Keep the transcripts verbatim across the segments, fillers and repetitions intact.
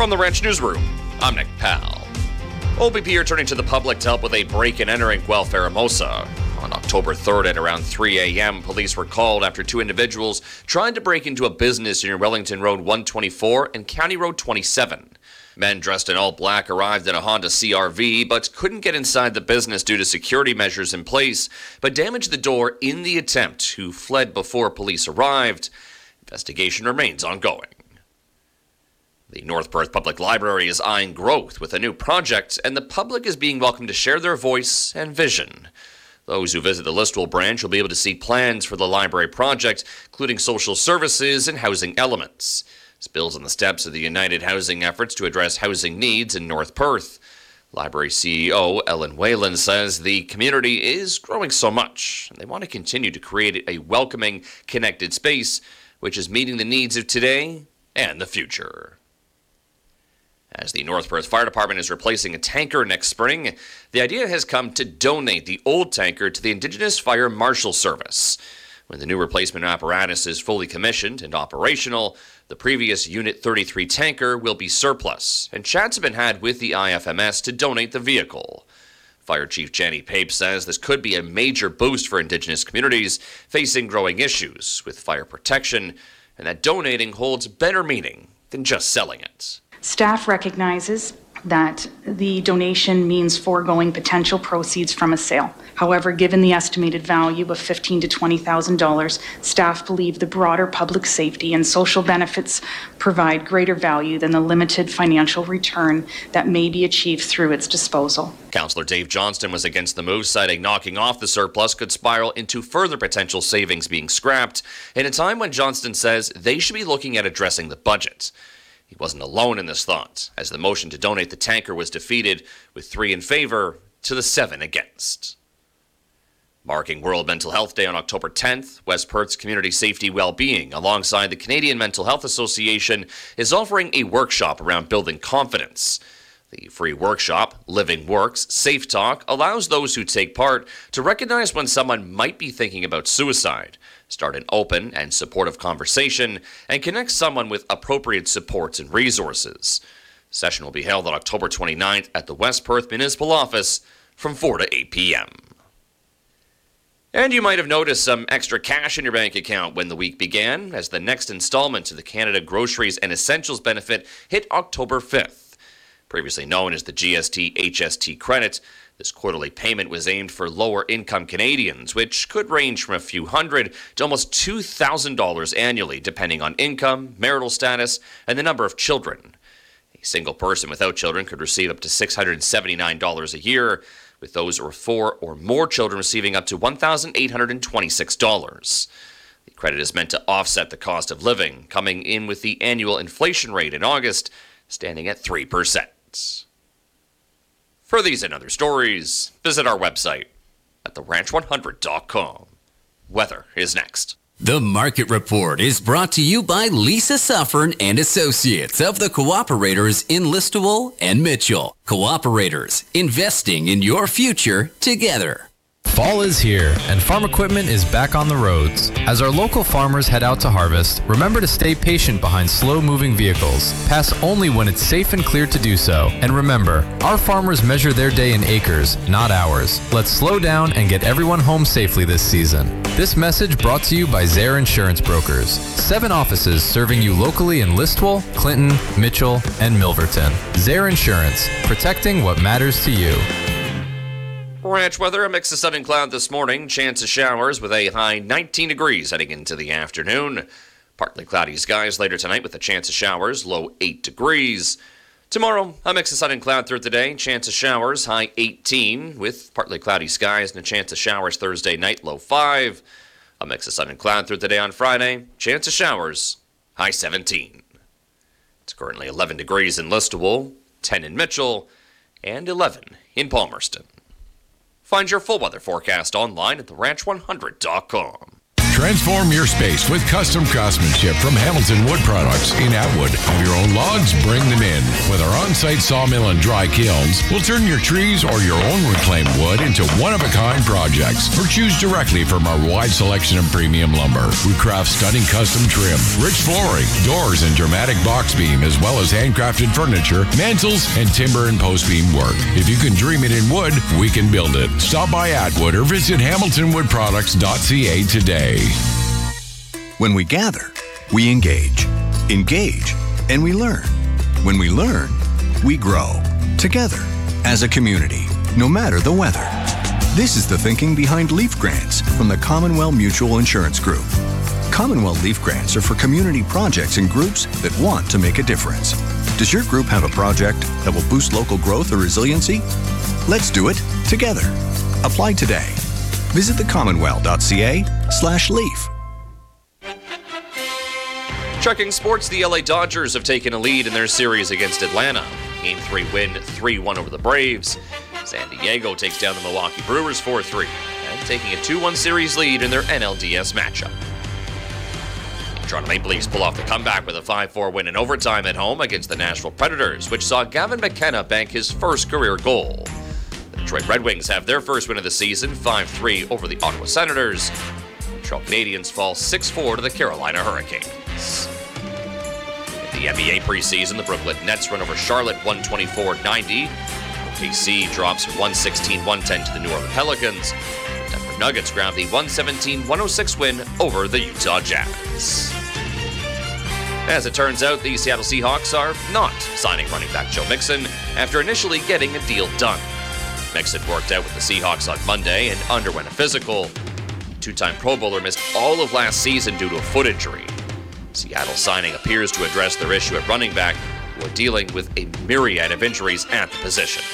From the Ranch Newsroom, I'm Nick Powell. O B P are turning to the public to help with a break-and-enter in Guelph, Hermosa. On October third at around three a.m., police were called after two individuals tried to break into a business near Wellington Road one twenty-four and County Road twenty-seven. Men dressed in all black arrived in a Honda C R V but couldn't get inside the business due to security measures in place, but damaged the door in the attempt, who fled before police arrived. Investigation remains ongoing. The North Perth Public Library is eyeing growth with a new project, and the public is being welcomed to share their voice and vision. Those who visit the Listowel branch will be able to see plans for the library project, including social services and housing elements. This builds on the steps of the United Housing efforts to address housing needs in North Perth. Library C E O Ellen Whalen says the community is growing so much, and they want to continue to create a welcoming, connected space, which is meeting the needs of today and the future. As the North Perth Fire Department is replacing a tanker next spring, the idea has come to donate the old tanker to the Indigenous Fire Marshal Service. When the new replacement apparatus is fully commissioned and operational, the previous Unit thirty-three tanker will be surplus, and chats have been had with the I F M S to donate the vehicle. Fire Chief Jenny Pape says this could be a major boost for Indigenous communities facing growing issues with fire protection, and that donating holds better meaning than just selling it. Staff recognizes that the donation means foregoing potential proceeds from a sale. However, given the estimated value of fifteen thousand to twenty thousand dollars, staff believe the broader public safety and social benefits provide greater value than the limited financial return that may be achieved through its disposal. Councillor Dave Johnston was against the move, citing knocking off the surplus could spiral into further potential savings being scrapped, in a time when Johnston says they should be looking at addressing the budget. He wasn't alone in this thought, as the motion to donate the tanker was defeated with three in favor to the seven against. Marking World Mental Health Day on October tenth, West Perth's Community Safety Wellbeing, alongside the Canadian Mental Health Association, is offering a workshop around building confidence. The free workshop, Living Works Safe Talk, allows those who take part to recognize when someone might be thinking about suicide, start an open and supportive conversation, and connect someone with appropriate supports and resources. The session will be held on October twenty-ninth at the West Perth Municipal Office from four to eight p.m. And you might have noticed some extra cash in your bank account when the week began, as the next installment to the Canada Groceries and Essentials benefit hit October fifth. Previously known as the G S T H S T credit, this quarterly payment was aimed for lower-income Canadians, which could range from a few hundred to almost two thousand dollars annually, depending on income, marital status, and the number of children. A single person without children could receive up to six hundred seventy-nine dollars a year, with those with four or more children receiving up to one thousand eight hundred twenty-six dollars. The credit is meant to offset the cost of living, coming in with the annual inflation rate in August, standing at three percent. For these and other stories, visit our website at the ranch one hundred dot com. Weather is next. The Market Report is brought to you by Lisa Suffern and Associates of the Cooperators in Listowel and Mitchell. Cooperators, investing in your future together. Fall is here, and farm equipment is back on the roads. As our local farmers head out to harvest, remember to stay patient behind slow-moving vehicles. Pass only when it's safe and clear to do so. And remember, our farmers measure their day in acres, not hours. Let's slow down and get everyone home safely this season. This message brought to you by Zaire Insurance Brokers. Seven offices serving you locally in Listowel, Clinton, Mitchell, and Milverton. Zaire Insurance, protecting what matters to you. Ranch weather, a mix of sun and cloud this morning. Chance of showers with a high nineteen degrees heading into the afternoon. Partly cloudy skies later tonight with a chance of showers, low eight degrees. Tomorrow, a mix of sun and cloud through the day. Chance of showers, high eighteen, with partly cloudy skies and a chance of showers Thursday night, low five. A mix of sun and cloud through the day on Friday. Chance of showers, high seventeen. It's currently eleven degrees in Listowel, ten in Mitchell, and eleven in Palmerston. Find your full weather forecast online at the ranch one hundred dot com. Transform your space with custom craftsmanship from Hamilton Wood Products in Atwood. Have your own logs? Bring them in. With our on-site sawmill and dry kilns, we'll turn your trees or your own reclaimed wood into one-of-a-kind projects, or choose directly from our wide selection of premium lumber. We craft stunning custom trim, rich flooring, doors, and dramatic box beam, as well as handcrafted furniture, mantels, and timber and post beam work. If you can dream it in wood, we can build it. Stop by Atwood or visit hamilton wood products dot c a today. When we gather, we engage, engage, and we learn. When we learn, we grow together as a community, no matter the weather. This is the thinking behind Leaf Grants from the Commonwealth Mutual Insurance Group. Commonwealth Leaf Grants are for community projects and groups that want to make a difference. Does your group have a project that will boost local growth or resiliency? Let's do it together. Apply today. Visit the commonwealth dot c a slash leaf. Checking sports, the L A Dodgers have taken a lead in their series against Atlanta. Game three win, three one over the Braves. San Diego takes down the Milwaukee Brewers four three, and taking a two one series lead in their N L D S matchup. The Toronto Maple Leafs pull off the comeback with a five four win in overtime at home against the Nashville Predators, which saw Gavin McKenna bank his first career goal. The Detroit Red Wings have their first win of the season, five three over the Ottawa Senators. The Montreal Canadiens fall six four to the Carolina Hurricanes. In the N B A preseason, the Brooklyn Nets run over Charlotte one twenty-four ninety. O K C drops one sixteen one ten to the New Orleans Pelicans. The Denver Nuggets grab the one seventeen one oh six win over the Utah Jazz. As it turns out, the Seattle Seahawks are not signing running back Joe Mixon after initially getting a deal done. Mixon worked out with the Seahawks on Monday and underwent a physical. Two-time Pro Bowler missed all of last season due to a foot injury. Seattle's signing appears to address their issue at running back, who are dealing with a myriad of injuries at the position.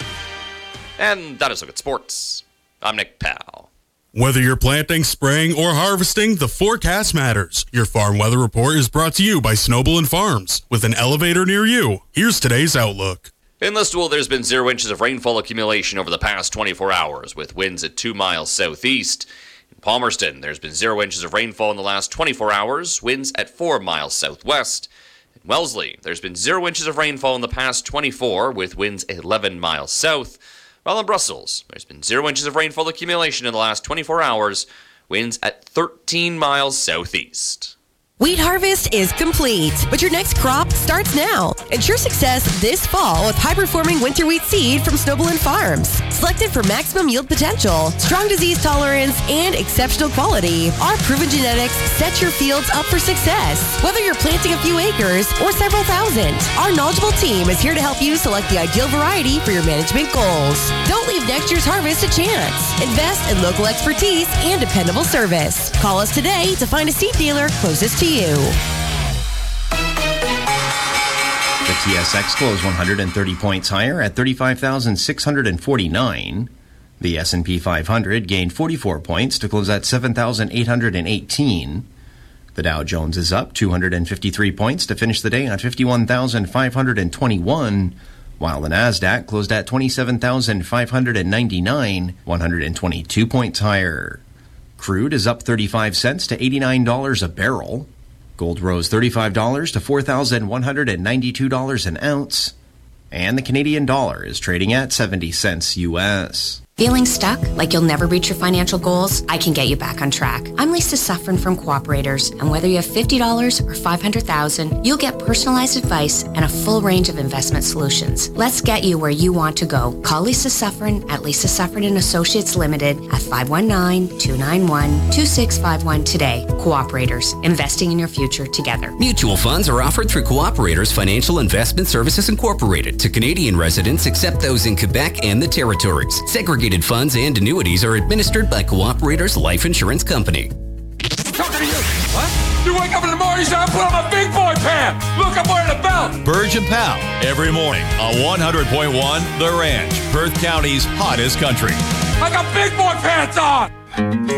And that is a look at sports. I'm Nick Powell. Whether you're planting, spraying, or harvesting, the forecast matters. Your Farm Weather Report is brought to you by Snowball Farms. With an elevator near you, here's today's outlook. In Listowel, there's been zero inches of rainfall accumulation over the past twenty-four hours, with winds at two miles southeast. In Palmerston, there's been zero inches of rainfall in the last twenty-four hours, winds at four miles southwest. In Wellesley, there's been zero inches of rainfall in the past twenty-four, with winds eleven miles south. While in Brussels, there's been zero inches of rainfall accumulation in the last twenty-four hours, winds at thirteen miles southeast. Wheat harvest is complete, but your next crop starts now. Ensure success this fall with high-performing winter wheat seed from Snowball Farms. Selected for maximum yield potential, strong disease tolerance, and exceptional quality, our proven genetics set your fields up for success. Whether you're planting a few acres or several thousand, our knowledgeable team is here to help you select the ideal variety for your management goals. Don't leave next year's harvest to chance. Invest in local expertise and dependable service. Call us today to find a seed dealer closest to you. The T S X closed one hundred thirty points higher at thirty-five thousand six hundred forty-nine. The S and P five hundred gained forty-four points to close at seven thousand eight hundred eighteen. The Dow Jones is up two hundred fifty-three points to finish the day at fifty-one thousand five hundred twenty-one, while the Nasdaq closed at twenty-seven thousand five hundred ninety-nine, one hundred twenty-two points higher. Crude is up thirty-five cents to eighty-nine dollars a barrel. Gold rose thirty-five dollars to four thousand one hundred ninety-two dollars an ounce. And the Canadian dollar is trading at seventy cents U S. Feeling stuck? Like you'll never reach your financial goals? I can get you back on track. I'm Lisa Suffren from Cooperators, and whether you have fifty dollars or five hundred thousand dollars, you'll get personalized advice and a full range of investment solutions. Let's get you where you want to go. Call Lisa Suffren at Lisa Suffren and Associates Limited at five one nine, two nine one, two six five one today. Cooperators, investing in your future together. Mutual funds are offered through Cooperators Financial Investment Services Incorporated to Canadian residents except those in Quebec and the territories. Segregated funds and annuities are administered by Cooperators Life Insurance Company. Talking to you. What? You wake up in the morning, so I put on my big boy pants. Look, I'm wearing a belt. Burge and Powell every morning on one hundred point one The Ranch, Perth County's hottest country. I got big boy pants on.